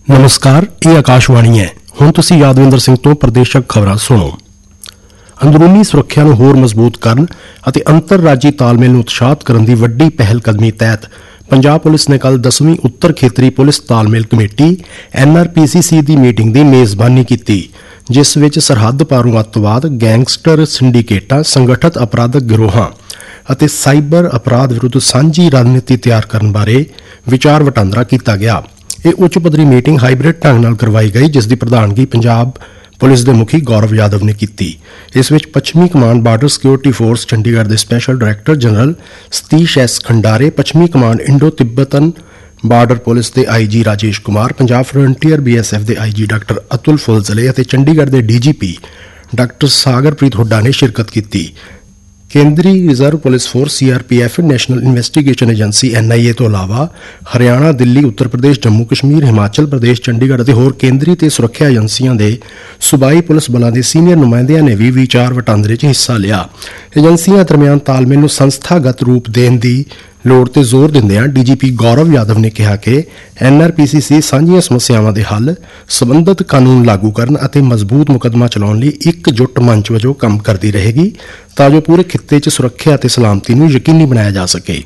ਨਮਸਕਾਰ, ਇਹ ਆਕਾਸ਼ਵਾਣੀ ਹੈ। ਹੁਣ ਤੁਸੀਂ ਯਾਦਵਿੰਦਰ ਸਿੰਘ ਤੋਂ ਪ੍ਰਦੇਸ਼ਕ ਖਬਰਾਂ ਸੁਣੋ। ਅੰਦਰੂਨੀ ਸੁਰੱਖਿਆ ਨੂੰ ਹੋਰ ਮਜ਼ਬੂਤ ਕਰਨ ਅਤੇ ਅੰਤਰਰਾਜੀ ਤਾਲਮੇਲ ਨੂੰ ਉਤਸ਼ਾਹਿਤ ਕਰਨ ਦੀ ਵੱਡੀ ਪਹਿਲ ਕਦਮੀ ਤਹਿਤ ਪੰਜਾਬ ਪੁਲਿਸ ਨੇ ਕੱਲ੍ਹ 10ਵੀਂ ਉੱਤਰ ਖੇਤਰੀ ਪੁਲਿਸ ਤਾਲਮੇਲ ਕਮੇਟੀ NRPCC ਦੀ ਮੀਟਿੰਗ ਦੀ ਮੇਜ਼ਬਾਨੀ ਕੀਤੀ, ਜਿਸ ਵਿੱਚ ਸਰਹੱਦ ਪਾਰੂ ਅੱਤਵਾਦ, ਗੈਂਗਸਟਰ ਸਿੰਡੀਕੇਟਾਂ, ਸੰਗਠਿਤ ਅਪਰਾਧਕ ਗਿਰੋਹਾਂ ਅਤੇ ਸਾਈਬਰ ਅਪਰਾਧ ਵਿਰੁੱਧ ਸਾਂਝੀ ਰਣਨੀਤੀ ਤਿਆਰ ਕਰਨ ਬਾਰੇ ਵਿਚਾਰ ਵਟਾਂਦਰਾ ਕੀਤਾ ਗਿਆ। ਇਹ ਉੱਚ ਪੱਧਰੀ ਮੀਟਿੰਗ ਹਾਈਬ੍ਰਿਡ ਢੰਗ ਨਾਲ ਕਰਵਾਈ ਗਈ, ਜਿਸ ਦੀ ਪ੍ਰਧਾਨਗੀ ਪੰਜਾਬ ਪੁਲਿਸ ਦੇ ਮੁਖੀ ਗੌਰਵ ਯਾਦਵ ਨੇ ਕੀਤੀ। ਇਸ ਵਿੱਚ ਪੱਛਮੀ command border security force Chandigarh ਦੇ special director general Satish S. ਖੰਡਾਰੇ, ਪੱਛਮੀ ਕਮਾਂਡ ਇੰਡੋ ਤਿੱਬਤਨ ਬਾਰਡਰ ਪੁਲਿਸ ਦੇ IG Rajesh Kumar, Punjab frontier BSF ਦੇ IG ਡਾਕਟਰ ਅਤੁਲ ਫੁਲਜ਼ਲੇ ਅਤੇ ਚੰਡੀਗੜ੍ਹ ਦੇ DGP ਡਾਕਟਰ ਸਾਗਰਪ੍ਰੀਤ ਹੁੱਡਾ ਨੇ ਸ਼ਿਰਕਤ ਕੀਤੀ। ਕੇਂਦਰੀ reserve police force CRPF, national investigation agency NIA ਤੋਂ ਇਲਾਵਾ ਹਰਿਆਣਾ, ਦਿੱਲੀ, ਉੱਤਰ ਪ੍ਰਦੇਸ਼, ਜੰਮੂ ਕਸ਼ਮੀਰ, ਹਿਮਾਚਲ ਪ੍ਰਦੇਸ਼, ਚੰਡੀਗੜ੍ਹ ਅਤੇ ਹੋਰ ਕੇਂਦਰੀ ਤੇ ਸੁਰੱਖਿਆ ਏਜੰਸੀਆਂ ਦੇ ਸੂਬਾਈ ਪੁਲਿਸ ਬਲਾਂ ਦੇ ਸੀਨੀਅਰ ਨੁਮਾਇੰਦਿਆਂ ਨੇ ਵੀ ਵਿਚਾਰ ਵਟਾਂਦਰੇ 'ਚ ਹਿੱਸਾ ਲਿਆ। ਏਜੰਸੀਆਂ ਦਰਮਿਆਨ ਤਾਲਮੇਲ ਨੂੰ ਸੰਸਥਾਗਤ ਰੂਪ ਦੇਣ ਦੀ ਲੋੜ ਤੇ ਜ਼ੋਰ ਦਿੰਦਿਆਂ DGP ਗੌਰਵ ਯਾਦਵ ਨੇ ਕਿਹਾ ਕਿ NRPCC ਸਾਂਝੀਆਂ ਸਮੱਸਿਆਵਾਂ ਦੇ ਹੱਲ, ਸਬੰਧਤ ਕਾਨੂੰਨ ਲਾਗੂ ਕਰਨ ਅਤੇ ਮਜ਼ਬੂਤ ਮੁਕੱਦਮਾ ਚਲਾਉਣ ਲਈ ਇਕਜੁੱਟ ਮੰਚ ਵਜੋਂ ਕੰਮ ਕਰਦੀ ਰਹੇਗੀ, ਤਾਂ ਜੋ ਪੂਰੇ ਖਿੱਤੇ 'ਚ ਸੁਰੱਖਿਆ ਅਤੇ ਸਲਾਮਤੀ ਨੂੰ ਯਕੀਨੀ ਬਣਾਇਆ ਜਾ ਸਕੇ।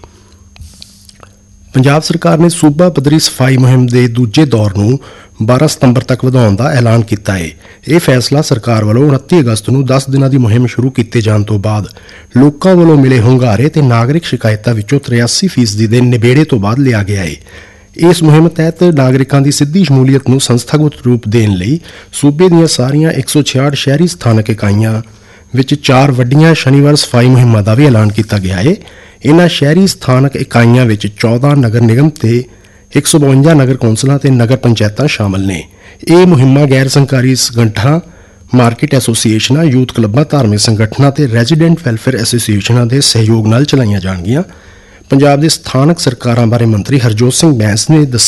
ਪੰਜਾਬ ਸਰਕਾਰ ਨੇ ਸੂਬਾ ਪੱਧਰੀ ਸਫਾਈ ਮੁਹਿੰਮ ਦੇ ਦੂਜੇ ਦੌਰ ਨੂੰ 12 ਸਤੰਬਰ ਤੱਕ ਵਧਾਉਣ ਦਾ ਐਲਾਨ ਕੀਤਾ ਹੈ। ਇਹ ਫੈਸਲਾ ਸਰਕਾਰ ਵੱਲੋਂ 29 ਅਗਸਤ ਨੂੰ 10 ਦਿਨਾਂ ਦੀ ਮੁਹਿੰਮ ਸ਼ੁਰੂ ਕੀਤੇ ਜਾਣ ਤੋਂ ਬਾਅਦ ਲੋਕਾਂ ਵੱਲੋਂ ਮਿਲੇ ਹੁੰਗਾਰੇ ਤੇ ਨਾਗਰਿਕ ਸ਼ਿਕਾਇਤਾਂ ਵਿੱਚੋਂ 83% ਦੇ ਨਿਬੇੜੇ ਤੋਂ ਬਾਅਦ ਲਿਆ ਗਿਆ ਹੈ। ਇਸ ਮੁਹਿੰਮ ਤਹਿਤ ਨਾਗਰਿਕਾਂ ਦੀ ਸਿੱਧੀ ਸ਼ਮੂਲੀਅਤ ਨੂੰ ਸੰਸਥਾਗਤ ਰੂਪ ਦੇਣ ਲਈ ਸੂਬੇ ਦੀਆਂ ਸਾਰੀਆਂ 166 ਸ਼ਹਿਰੀ ਸਥਾਨਕ ਇਕਾਈਆਂ ਵਿੱਚ 4 ਵੱਡੀਆਂ ਸ਼ਨੀਵਾਰ ਸਫਾਈ ਮੁਹਿੰਮਾਂ ਦਾ ਵੀ ਐਲਾਨ ਕੀਤਾ ਗਿਆ ਹੈ। ਇਨ੍ਹਾਂ ਸ਼ਹਿਰੀ ਸਥਾਨਕ ਇਕਾਈਆਂ ਵਿੱਚ 14 ਨਗਰ ਨਿਗਮ ਤੇ 152 ਨਗਰ ਕੌਂਸਲਾਂ ਤੇ ਨਗਰ ਪੰਚਾਇਤਾਂ ਸ਼ਾਮਲ ਨੇ। ਇਹ ਮੁਹਿੰਮਾਂ ਗੈਰ ਸਰਕਾਰੀ ਸੰਗਠਨਾਂ, ਮਾਰਕੀਟ ਐਸੋਸੀਏਸ਼ਨਾਂ, ਯੂਥ ਕਲੱਬਾਂ, ਧਾਰਮਿਕ ਸੰਗਠਨਾਂ ਤੇ ਰੈਜ਼ੀਡੈਂਟ ਵੈਲਫੇਅਰ ਐਸੋਸੀਏਸ਼ਨਾਂ ਦੇ ਸਹਿਯੋਗ ਨਾਲ ਚਲਾਈਆਂ ਜਾਣਗੀਆਂ। ਪੰਜਾਬ ਦੇ ਸਥਾਨਕ ਸਰਕਾਰਾਂ ਬਾਰੇ ਮੰਤਰੀ ਹਰਜੋਤ ਸਿੰਘ ਬੈਂਸ ਨੇ ਦੱਸਿਆ